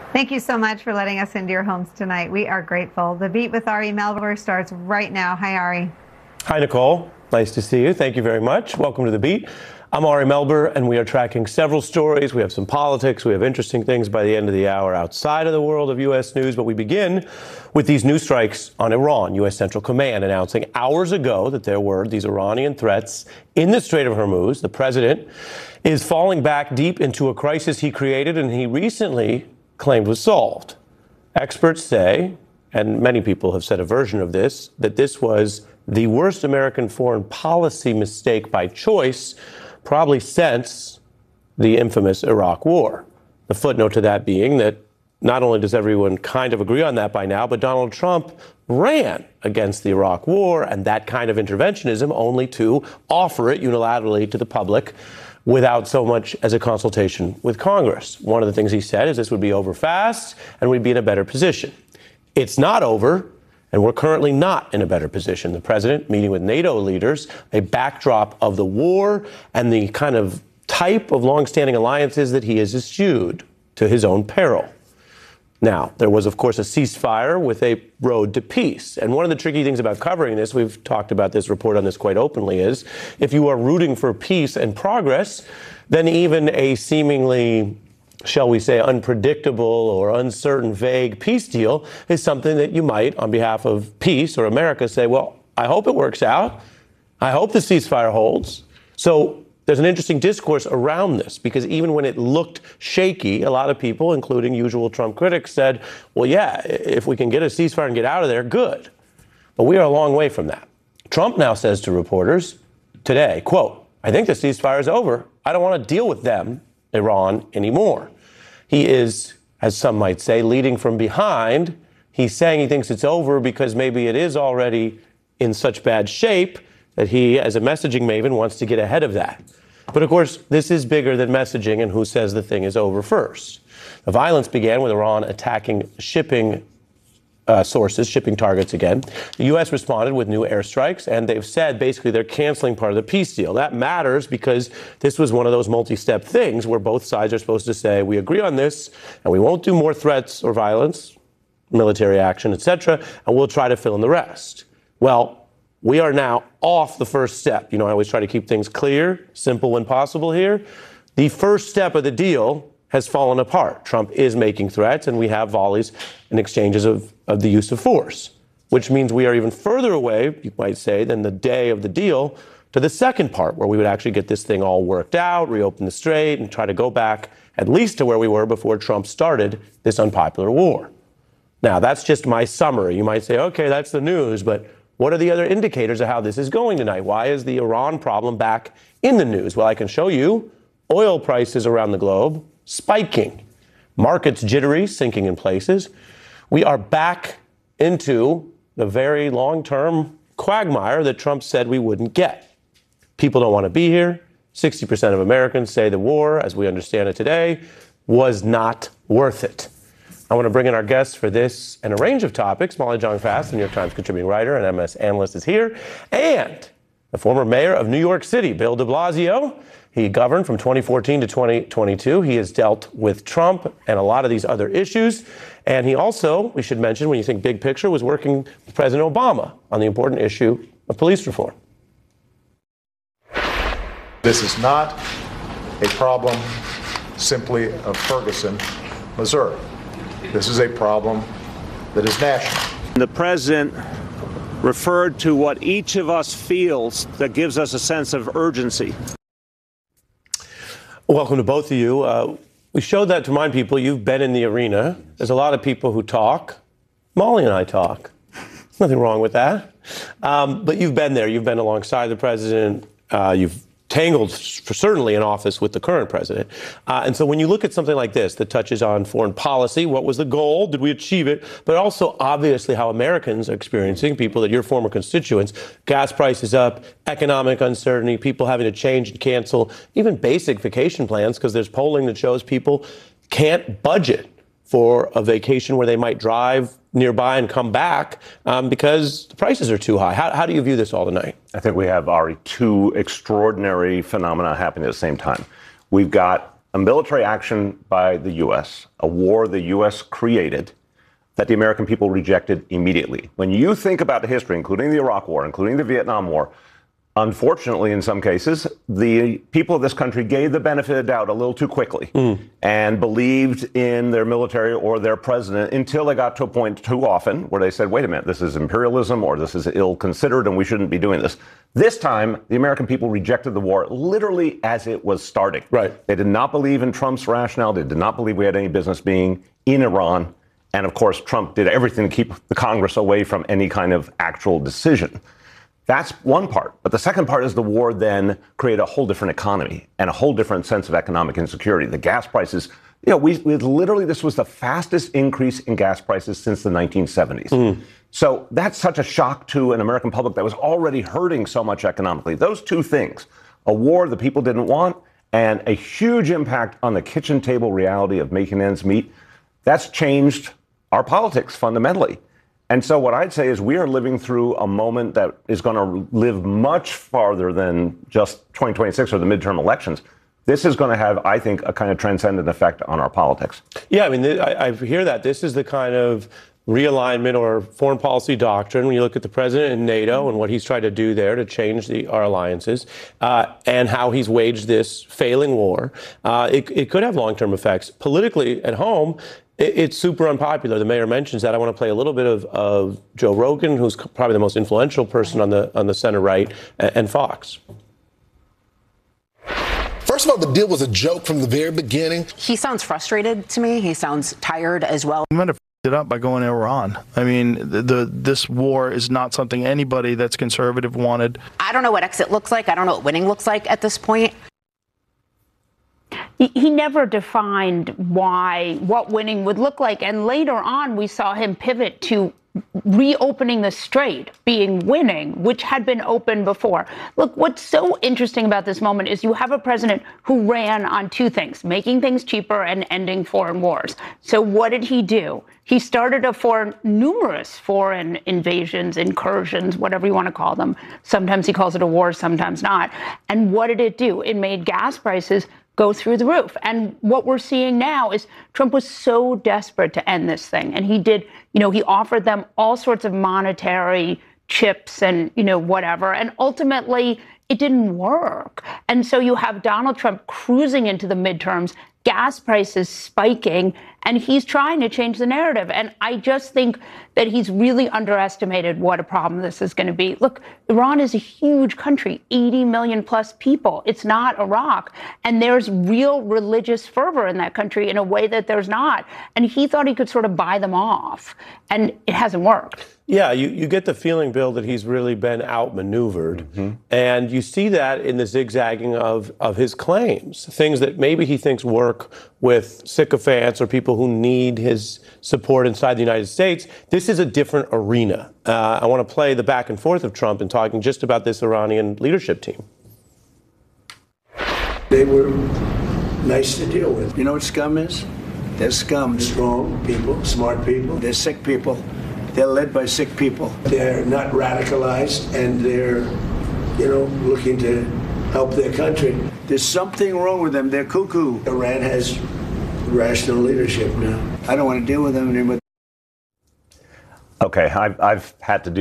Thank you so much for letting us into your homes tonight. We are grateful. The Beat with Ari Melber starts right now. Hi, Ari. Hi, Nicole. Nice to see you. Thank you very much. Welcome to The Beat. I'm Ari Melber, and we are tracking several stories. We have some politics. We have interesting things by the end of the hour outside of the world of U.S. news. But we begin with these new strikes on Iran. U.S. Central Command announcing hours ago that there were these Iranian threats in the Strait of Hormuz. The president is falling back deep into a crisis he created and he recently claimed was solved. Experts say, and many people have said a version of this, that this was the worst American foreign policy mistake by choice, probably since the infamous Iraq War. The footnote to that being that not only does everyone kind of agree on that by now, but Donald Trump ran against the Iraq War and that kind of interventionism only to offer it unilaterally to the public without so much as a consultation with Congress. One of the things he said is this would be over fast and we'd be in a better position. It's not over, and we're currently not in a better position. The president meeting with NATO leaders, a backdrop of the war and the kind of type of longstanding alliances that he has eschewed to his own peril. Now, there was, of course, a ceasefire with a road to peace. And one of the tricky things about covering this, we've talked about this, report on this quite openly, is if you are rooting for peace and progress, then even a seemingly, shall we say, unpredictable or uncertain, vague peace deal is something that you might, on behalf of peace or America, say, well, I hope it works out. I hope the ceasefire holds. So there's an interesting discourse around this, because even when it looked shaky, a lot of people, including usual Trump critics, said, well, yeah, if we can get a ceasefire and get out of there, good. But we are a long way from that. Trump now says to reporters today, quote, I think the ceasefire is over. I don't want to deal with them, Iran, anymore. He is, as some might say, leading from behind. He's saying he thinks it's over because maybe it is already in such bad shape that he, as a messaging maven, wants to get ahead of that. But of course, this is bigger than messaging and who says the thing is over first. The violence began with Iran attacking shipping sources, shipping targets again. The U.S. responded with new airstrikes, and they've said basically they're canceling part of the peace deal. That matters because this was one of those multi-step things where both sides are supposed to say, we agree on this, and we won't do more threats or violence, military action, etc., and we'll try to fill in the rest. Well, we are now off the first step. You know, I always try to keep things clear, simple when possible here. The first step of the deal has fallen apart. Trump is making threats, and we have volleys and exchanges of the use of force, which means we are even further away, you might say, than the day of the deal to the second part, where we would actually get this thing all worked out, reopen the strait, and try to go back at least to where we were before Trump started this unpopular war. Now, that's just my summary. You might say, okay, that's the news, but what are the other indicators of how this is going tonight? Why is the Iran problem back in the news? Well, I can show you oil prices around the globe spiking, markets jittery, sinking in places. We are back into the very long-term quagmire that Trump said we wouldn't get. People don't want to be here. 60% of Americans say the war, as we understand it today, was not worth it. I want to bring in our guests for this and a range of topics. Molly Jong-Fast, the New York Times contributing writer and MS analyst, is here. And the former mayor of New York City, Bill de Blasio. He governed from 2014 to 2022. He has dealt with Trump and a lot of these other issues. And he also, we should mention, when you think big picture, was working with President Obama on the important issue of police reform. This is not a problem simply of Ferguson, Missouri. This is a problem that is national. The president referred to what each of us feels that gives us a sense of urgency. Welcome to both of you. We showed that to remind people you've been in the arena. There's a lot of people who talk. Molly and I talk. There's nothing wrong with that. But you've been there. You've been alongside the president. You've tangled, certainly, in office with the current president. And so when you look at something like this that touches on foreign policy, what was the goal? Did we achieve it? But also, obviously, how Americans are experiencing, people that your former constituents, gas prices up, economic uncertainty, people having to change and cancel even basic vacation plans because there's polling that shows people can't budget for a vacation where they might drive nearby and come back because the prices are too high. How do you view this all tonight? I think we have, Ari, two extraordinary phenomena happening at the same time. We've got a military action by the U.S., a war the U.S. created, that the American people rejected immediately. When you think about the history, including the Iraq War, including the Vietnam War, unfortunately, in some cases, the people of this country gave the benefit of the doubt a little too quickly and believed in their military or their president until they got to a point too often where they said, wait a minute, this is imperialism or this is ill-considered and we shouldn't be doing this. This time, the American people rejected the war literally as it was starting. Right. They did not believe in Trump's rationale. They did not believe we had any business being in Iran. And of course, Trump did everything to keep the Congress away from any kind of actual decision. That's one part. But the second part is the war then created a whole different economy and a whole different sense of economic insecurity. The gas prices, we literally, this was the fastest increase in gas prices since the 1970s. So that's such a shock to an American public that was already hurting so much economically. Those two things, a war the people didn't want and a huge impact on the kitchen table reality of making ends meet, that's changed our politics fundamentally. And so what I'd say is we are living through a moment that is going to live much farther than just 2026 or the midterm elections. This is going to have, I think, a kind of transcendent effect on our politics. Yeah, I mean, I hear that. This is the kind of realignment or foreign policy doctrine when you look at the president and NATO and what he's tried to do there to change our alliances and how he's waged this failing war. It could have long-term effects. Politically at home, it's super unpopular. The mayor mentions that. I want to play a little bit of Joe Rogan, who's probably the most influential person on the center right, and Fox. First of all, the deal was a joke from the very beginning. He sounds frustrated to me. He sounds tired as well. I'm going to f it up by going to Iran. I mean, this war is not something anybody that's conservative wanted. I don't know what exit looks like. I don't know what winning looks like at this point. He never defined what winning would look like. And later on, we saw him pivot to reopening the strait being winning, which had been open before. Look, what's so interesting about this moment is you have a president who ran on two things, making things cheaper and ending foreign wars. So what did he do? He started numerous foreign invasions, incursions, whatever you want to call them. Sometimes he calls it a war, sometimes not. And what did it do? It made gas prices go through the roof. And what we're seeing now is Trump was so desperate to end this thing. And he did, he offered them all sorts of monetary chips and, whatever. And ultimately, it didn't work. And so you have Donald Trump cruising into the midterms, gas prices spiking, and he's trying to change the narrative. And I just think that he's really underestimated what a problem this is going to be. Look, Iran is a huge country, 80 million plus people. It's not Iraq. And there's real religious fervor in that country in a way that there's not. And he thought he could sort of buy them off. And it hasn't worked. Yeah, you get the feeling, Bill, that he's really been outmaneuvered. And you see that in the zigzagging of his claims, things that maybe he thinks work with sycophants or people who need his support inside the United States. This is a different arena. I want to play the back and forth of Trump and talking just about this Iranian leadership team. They were nice to deal with. You know what scum is? They're scum. Strong people, smart people. They're sick people. They're led by sick people. They're not radicalized, and they're, looking to help their country. There's something wrong with them. They're cuckoo. Iran has rational leadership now. I don't want to deal with them anymore. Okay, I've had to do